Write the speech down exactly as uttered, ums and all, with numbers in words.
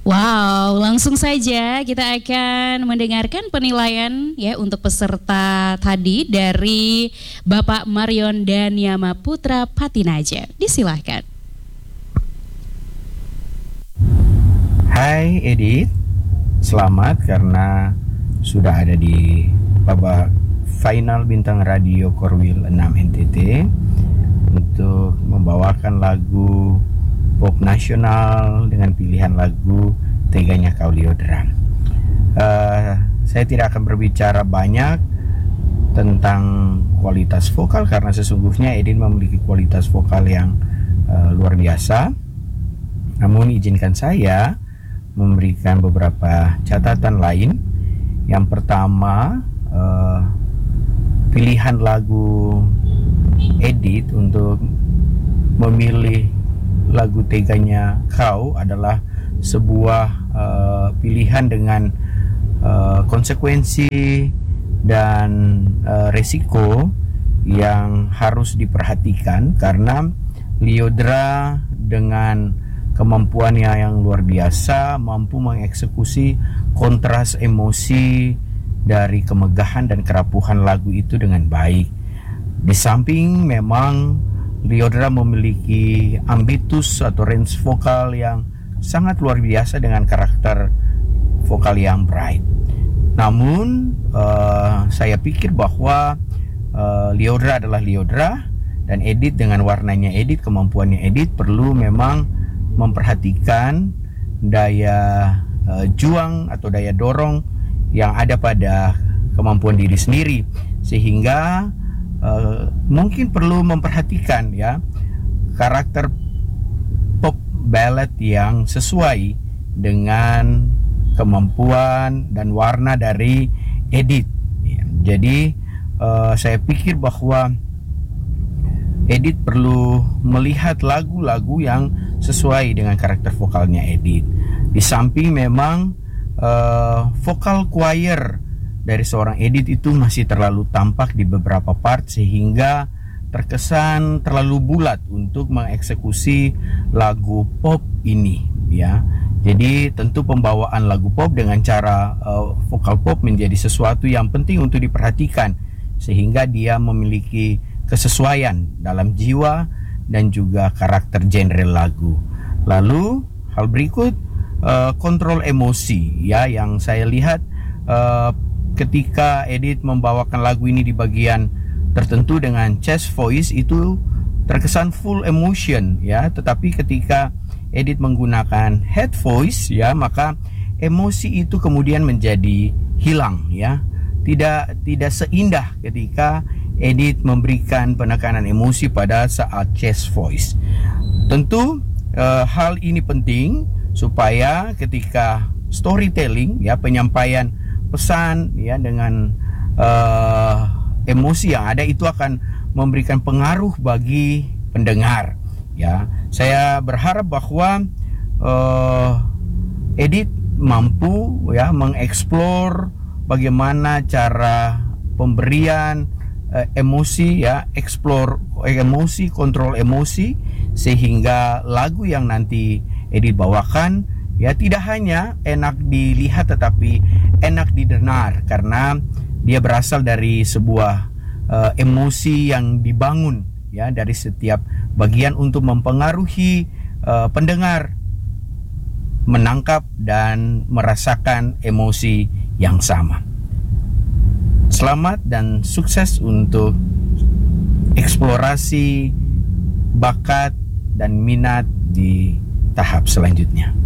Wow, langsung saja kita akan mendengarkan penilaian ya untuk peserta tadi dari Bapak Marion Daniama Putra Patinaja. Disilahkan. Hai Edith, selamat karena sudah ada di babak final Bintang Radio Korwil enam N T T untuk membawakan lagu pop nasional dengan pilihan lagu Teganya Kau Liodra. Uh, saya tidak akan berbicara banyak tentang kualitas vokal karena sesungguhnya Edith memiliki kualitas vokal yang uh, luar biasa. Namun izinkan saya memberikan beberapa catatan lain. Yang pertama, uh, pilihan lagu Edith untuk memilih lagu Teganya Kau adalah sebuah uh, pilihan dengan uh, konsekuensi dan uh, resiko yang harus diperhatikan karena Liodra dengan kemampuannya yang luar biasa mampu mengeksekusi kontras emosi dari kemegahan dan kerapuhan lagu itu dengan baik. Di samping memang Liodra memiliki ambitus atau range vokal yang sangat luar biasa dengan karakter vokal yang bright. Namun uh, saya pikir bahwa uh, Liodra adalah Liodra dan Edith dengan warnanya Edith, kemampuannya Edith perlu memang memperhatikan daya uh, juang atau daya dorong yang ada pada kemampuan diri sendiri sehingga Uh, mungkin perlu memperhatikan ya karakter pop ballad yang sesuai dengan kemampuan dan warna dari Edith. Ya, jadi uh, saya pikir bahwa Edith perlu melihat lagu-lagu yang sesuai dengan karakter vokalnya Edith. Di samping memang uh, vokal choir dari seorang Edith itu masih terlalu tampak di beberapa part sehingga terkesan terlalu bulat untuk mengeksekusi lagu pop ini ya. Jadi tentu pembawaan lagu pop dengan cara uh, vokal pop menjadi sesuatu yang penting untuk diperhatikan sehingga dia memiliki kesesuaian dalam jiwa dan juga karakter genre lagu. Lalu hal berikut uh, kontrol emosi ya yang saya lihat uh, ketika Edith membawakan lagu ini di bagian tertentu dengan chest voice itu terkesan full emotion ya, tetapi ketika Edith menggunakan head voice ya maka emosi itu kemudian menjadi hilang ya. Tidak tidak seindah ketika Edith memberikan penekanan emosi pada saat chest voice. Tentu eh, hal ini penting supaya ketika storytelling ya penyampaian pesan ya dengan uh, emosi yang ada itu akan memberikan pengaruh bagi pendengar ya. Saya berharap bahwa uh, Edith mampu ya mengeksplor bagaimana cara pemberian uh, emosi ya, eksplor emosi, kontrol emosi sehingga lagu yang nanti Edith bawakan ya tidak hanya enak dilihat tetapi enak didengar karena dia berasal dari sebuah uh, emosi yang dibangun ya dari setiap bagian untuk mempengaruhi uh, pendengar menangkap dan merasakan emosi yang sama. Selamat dan sukses untuk eksplorasi bakat dan minat di tahap selanjutnya.